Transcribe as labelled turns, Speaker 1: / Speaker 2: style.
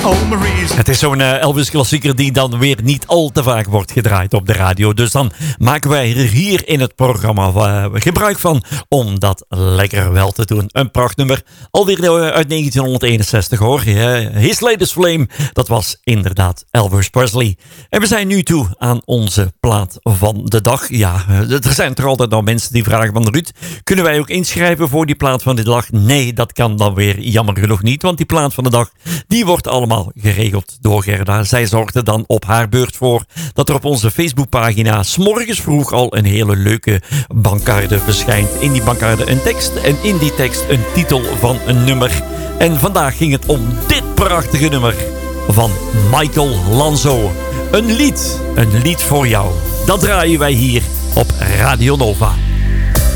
Speaker 1: Oh, Marie's.
Speaker 2: Het is zo'n Elvis-klassieker die dan weer niet al te vaak wordt gedraaid op de radio. Dus dan maken wij er hier in het programma gebruik van om dat lekker wel te doen. Een prachtnummer, alweer uit 1961 hoor. His Latest Flame, dat was inderdaad Elvis Presley. En we zijn nu toe aan onze plaat van de dag. Ja, er zijn toch altijd nog mensen die vragen van Ruud, kunnen wij ook inschrijven voor die plaat van de dag? Nee, dat kan dan weer jammer genoeg niet, want die plaat van de dag, die wordt allemaal geregeld door Gerda. Zij zorgde dan op haar beurt voor dat er op onze Facebookpagina 's morgens vroeg al een hele leuke bankaarde verschijnt. In die bankaarde een tekst en in die tekst een titel van een nummer. En vandaag ging het om dit prachtige nummer van Michael Lanzo. Een lied voor jou. Dat draaien wij hier op Radio Nova.